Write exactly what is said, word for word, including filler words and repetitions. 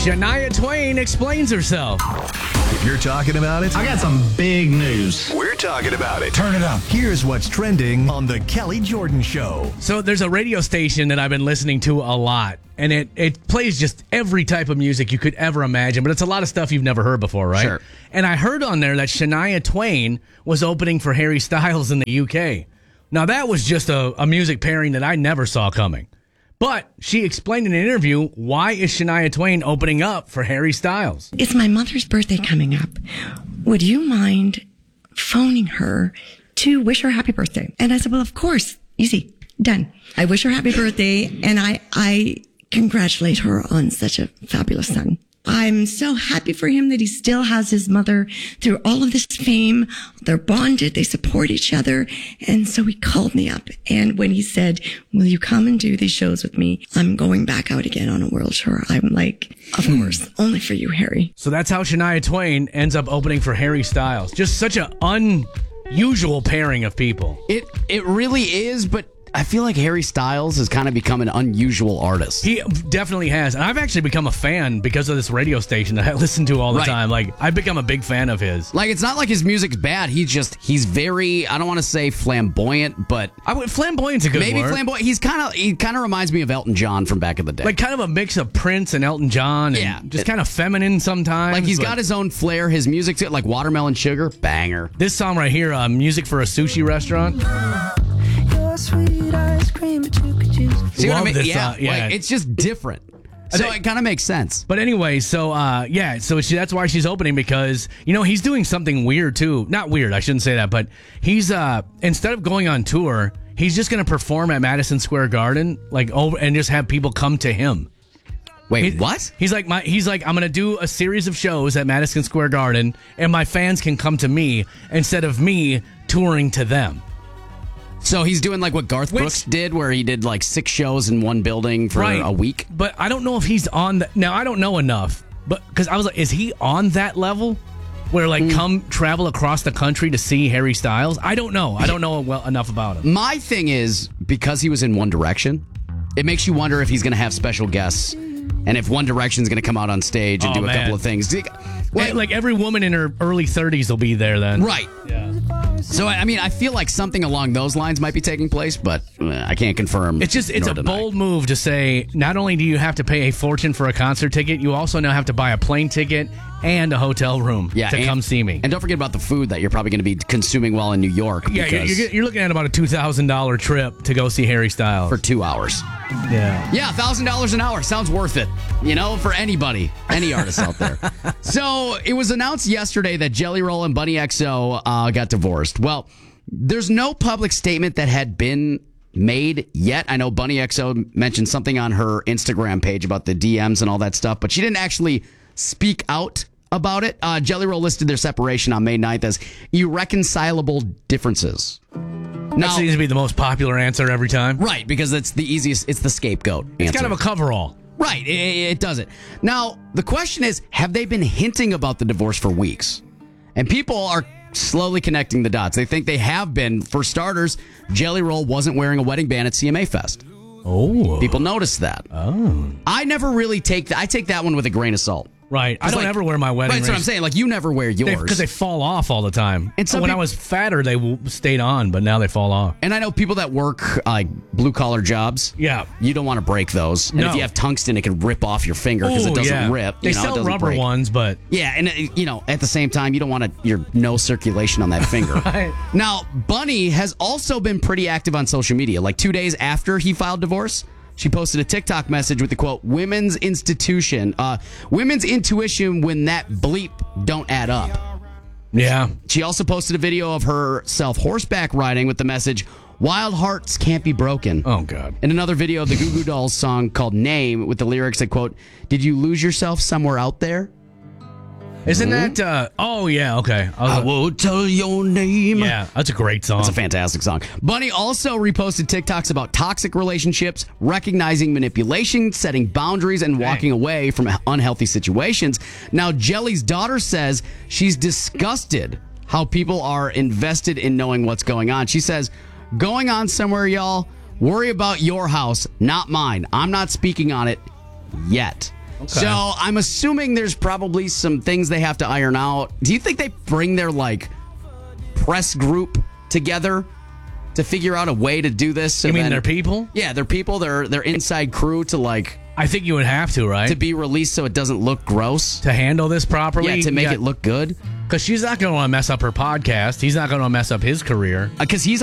Shania Twain explains herself. If you're talking about it, I got some big news. We're talking about it. Turn it up. Here's what's trending on The Kelly Jordan Show. So there's a radio station that I've been listening to a lot, and it, it plays just every type of music you could ever imagine, but it's a lot of stuff you've never heard before, right? Sure. And I heard on there that Shania Twain was opening for Harry Styles in the U K. Now, that was just a, a music pairing that I never saw coming. But she explained in an interview, why is Shania Twain opening up for Harry Styles? It's my mother's birthday coming up. Would you mind phoning her to wish her happy birthday? And I said, well, of course. Easy. Done. I wish her happy birthday, and I, I congratulate her on such a fabulous son. I'm so happy for him that he still has his mother through all of this fame. They're bonded. They support each other. And so he called me up. And when he said, will you come and do these shows with me? I'm going back out again on a world tour. I'm like, of course, only for you, Harry. So that's how Shania Twain ends up opening for Harry Styles. Just such an unusual pairing of people. It it really is, but I feel like Harry Styles has kind of become an unusual artist. He definitely has. And I've actually become a fan because of this radio station that I listen to all the Right. time. Like, I've become a big fan of his. Like, it's not like his music's bad. He's just, he's very, I don't want to say flamboyant, but I would, flamboyant's a good maybe word. flamboyant. He's kind of, he kind of reminds me of Elton John from back in the day. Like, kind of a mix of Prince and Elton John. And Yeah. just kind of feminine sometimes. Like, he's but got his own flair. His music, like Watermelon Sugar, banger. This song right here, uh, Music for a Sushi Restaurant. Sweet ice cream, but you could use it. See what I Love mean? this yeah, song, yeah. Like, it's just different. So think- it kind of makes sense. But anyway, so uh, yeah, so she, that's why she's opening, because you know he's doing something weird too. Not weird, I shouldn't say that, but he's uh, instead of going on tour, he's just going to perform at Madison Square Garden, like over, and just have people come to him. Wait, He- what? He's like, my, he's like, I'm going to do a series of shows at Madison Square Garden, and my fans can come to me instead of me touring to them. So he's doing like what Garth Which- Brooks did, where he did like six shows in one building for Right. a week. But I don't know if he's on the, now I don't know enough, but because I was like, is he on that level where like come travel across the country to see Harry Styles? I don't know. I don't know well enough about him. My thing is, because he was in One Direction, it makes you wonder if he's going to have special guests and if One Direction's going to come out on stage and Oh, do a man. couple of things. Like, Like, like every woman in her early thirties will be there then. right. Yeah. So, I mean, I feel like something along those lines might be taking place, but uh, I can't confirm. It's just, it's nor a deny. bold move to say, not only do you have to pay a fortune for a concert ticket, you also now have to buy a plane ticket and a hotel room yeah, to and, come see me. And don't forget about the food that you're probably going to be consuming while in New York. Yeah, you're, because- you're, you're looking at about a two thousand dollars trip to go see Harry Styles. for two hours. yeah. Yeah, one thousand dollars an hour. Sounds worth it, you know, for anybody, any artist out there. So it was announced yesterday that Jelly Roll and Bunny X O uh, got divorced. Well, there's no public statement that had been made yet. I know Bunny X O mentioned something on her Instagram page about the D Ms and all that stuff, but she didn't actually speak out about it. Uh, Jelly Roll listed their separation on May ninth as irreconcilable differences. That Now, seems to be the most popular answer every time. right, because it's the easiest, it's the scapegoat It's answer. kind of a coverall. Right, it, it does it. Now, the question is, have they been hinting about the divorce for weeks? And people are slowly connecting the dots. They think they have been. For starters, Jelly Roll wasn't wearing a wedding band at C M A Fest. Oh. People noticed that. Oh. I never really take that. I take that one with a grain of salt. Right. I It's don't like- ever wear my wedding Right, that's what I'm rings. saying. Like, you never wear yours. Because they fall off all the time. And some when I peop- was fatter, they w- stayed on, but now they fall off. And I know people that work uh, like blue collar jobs. Yeah. You don't want to break those. And No. if you have tungsten, it can rip off your finger because it Ooh, doesn't yeah. rip. They you know, it sell doesn't rubber break. ones, but Yeah, and uh, you know, at the same time, you don't want to, your no circulation on that finger. Right. Now, Bunny has also been pretty active on social media. Like two days after he filed divorce, she posted a TikTok message with the quote, "Women's institution, uh, women's intuition when that bleep don't add up." yeah. She also posted a video of herself horseback riding with the message, "Wild hearts can't be broken." Oh, God. And another video of the Goo Goo Dolls song called Name with the lyrics that quote, "Did you lose yourself somewhere out there?" Isn't that, uh, oh, yeah, okay. I was I like- will tell your name. yeah, that's a great song. It's a fantastic song. Bunny also reposted TikToks about toxic relationships, recognizing manipulation, setting boundaries, and walking away from unhealthy situations. Now, Jelly's daughter says she's disgusted how people are invested in knowing what's going on. She says, "Going on somewhere, y'all. Worry about your house, not mine. I'm not speaking on it yet." So I'm assuming there's probably some things they have to iron out. Do you think they bring their like press group together to figure out a way to do this? So You mean then- their people? Yeah, their people, their their inside crew to like I think you would have to, right? to be released so it doesn't look gross. To handle this properly? Yeah, to make it look good. Because she's not going to want to mess up her podcast. He's not going to mess up his career. Because he's